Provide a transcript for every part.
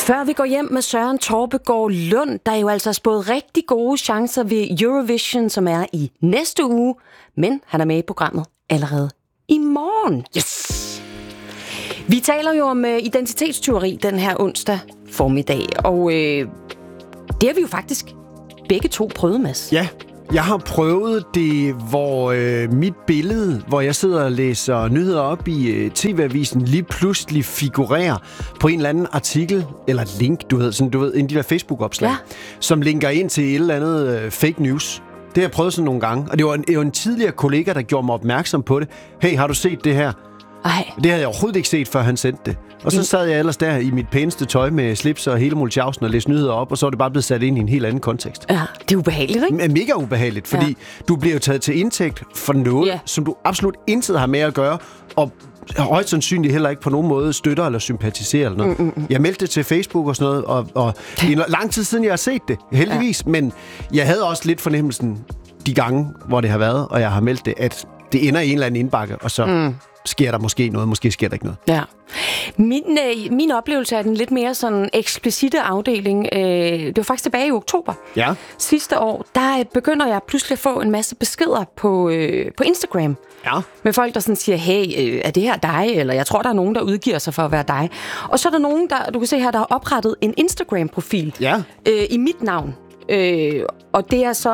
Før vi går hjem med Søren Torpegaard Lund, der er jo altså spået rigtig gode chancer ved Eurovision, som er i næste uge. Men han er med i programmet allerede i morgen. Yes! Vi taler jo om identitetstyveri den her onsdag formiddag, og det har vi jo faktisk begge to prøvet, Mads. Ja, jeg har prøvet det, hvor mit billede, hvor jeg sidder og læser nyheder op i TV-avisen, lige pludselig figurerer på en eller anden artikel, eller link, du ved, en af de der Facebook-opslag, som linker ind til et eller andet fake news. Det har jeg prøvet sådan nogle gange, og det var en tidligere kollega, der gjorde mig opmærksom på det. Hey, har du set det her? Ej. Det havde jeg overhovedet ikke set, før han sendte det. Og så sad jeg ellers der i mit pæneste tøj med slips og hele multiausen og læste nyheder op, og så var det bare blevet sat ind i en helt anden kontekst. Ja, det er ubehageligt, ikke? Mega ubehageligt, fordi du bliver jo taget til indtægt for noget, som du absolut intet har med at gøre, og højst sandsynligt heller ikke på nogen måde støtter eller sympatiserer eller noget. Jeg meldte det til Facebook og sådan noget, og det er lang tid siden, jeg har set det, heldigvis, men jeg havde også lidt fornemmelsen de gange, hvor det har været, og jeg har meldt det, at det ender i en eller anden indbakke, og så sker der måske noget, måske sker der ikke noget. Ja. Min oplevelse er den lidt mere sådan eksplicite afdeling. Det var faktisk tilbage i oktober. Ja. Sidste år, der begynder jeg pludselig at få en masse beskeder på Instagram. Ja. Med folk, der sådan siger, hey, er det her dig? Eller jeg tror, der er nogen, der udgiver sig for at være dig. Og så er der nogen, du kan se her, der har oprettet en Instagram-profil i mit navn. Og det er så...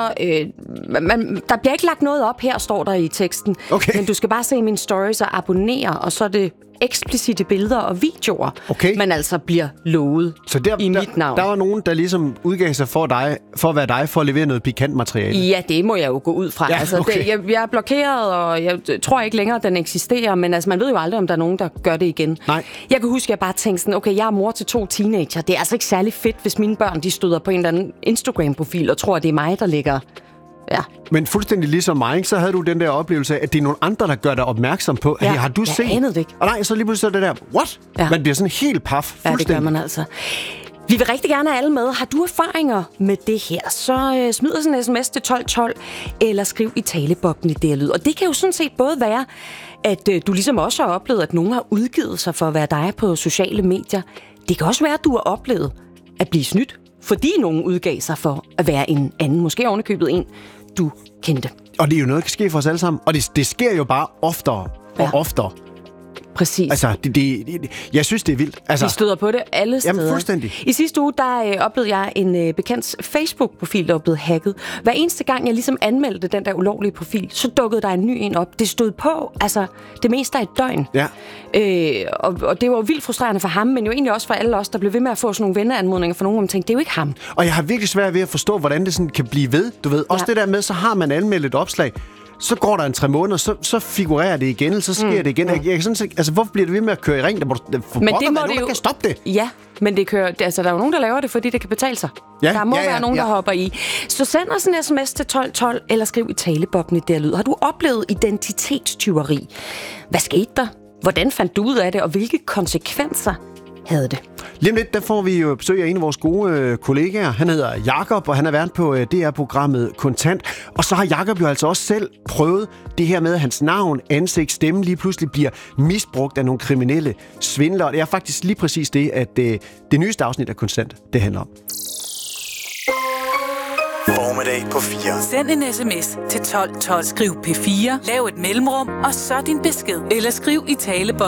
der bliver ikke lagt noget op her, står der i teksten. Okay. Men du skal bare se min stories og abonnere, og så er det eksplicite billeder og videoer, man altså bliver lovet så i mit navn. Der var nogen, der ligesom udgav sig for at være dig, for at levere noget pikant materiale. Ja, det må jeg jo gå ud fra. Ja, altså, jeg er blokeret, og jeg tror ikke længere, at den eksisterer, men altså, man ved jo aldrig, om der er nogen, der gør det igen. Nej. Jeg kan huske, at jeg bare tænkte sådan, okay, jeg er mor til 2 teenager. Det er altså ikke særlig fedt, hvis mine børn de støder på en eller anden Instagram-profil og tror, at det er mig, der ligger... Ja. Men fuldstændig ligesom mig, så havde du den der oplevelse af, at det er nogle andre, der gør dig opmærksom på, hey, har du set? Jeg anede det ikke. Og nej, så lige pludselig det der, what? Ja. Man bliver sådan helt paf. Ja, det gør man altså. Vi vil rigtig gerne have alle med. Har du erfaringer med det her, så smid os en sms til 1212, eller skriv i talebobben i det lyd. Og det kan jo sådan set både være, at du ligesom også har oplevet, at nogen har udgivet sig for at være dig på sociale medier. Det kan også være, at du har oplevet at blive snydt, fordi nogen udgav sig for at være en anden, måske ovenikøbet en, du kendte. Og det er jo noget, der kan ske for os alle sammen. Og det sker jo bare oftere og oftere. Præcis. Altså, jeg synes, det er vildt. Altså, vi støder på det alle steder. Jamen, fuldstændig. I sidste uge, der oplevede jeg en bekendts Facebook-profil, der var blevet hacket. Hver eneste gang, jeg ligesom anmeldte den der ulovlige profil, så dukkede der en ny en op. Det stod på, altså, det meste af et døgn. Ja. Og det var jo vildt frustrerende for ham, men jo egentlig også for alle os, der blev ved med at få sådan nogle venneanmodninger for nogen, hvor man tænkte, det er jo ikke ham. Og jeg har virkelig svært ved at forstå, hvordan det sådan kan blive ved, du ved. Også det der med, så har man anmeldt et opslag, så går der en 3 måneder, så figurerer det igen, så sker det igen. Jeg kan sådan sige, altså, hvorfor bliver det ved med at køre i ring? Der må der kan stoppe det. Ja, men det kører, altså, der er jo nogen, der laver det, fordi det kan betale sig. Ja, der må være nogen, der hopper i. Så send os en sms til 1212, eller skriv i talebobben i det lyd. Har du oplevet identitetstyveri? Hvad skete der? Hvordan fandt du ud af det, og hvilke konsekvenser havde det? Lige om lidt, der får vi jo besøg af en af vores gode kollegaer. Han hedder Jakob, og han er vært på DR-programmet Kontant. Og så har Jakob jo altså også selv prøvet det her med, at hans navn, ansigt, stemme lige pludselig bliver misbrugt af nogle kriminelle svindlere. Det er faktisk lige præcis det, at det nyeste afsnit af Kontant, det handler om. Formiddag på 4. Send en sms til 1212. Skriv P4, lav et mellemrum, og så din besked. Eller skriv i talebobben.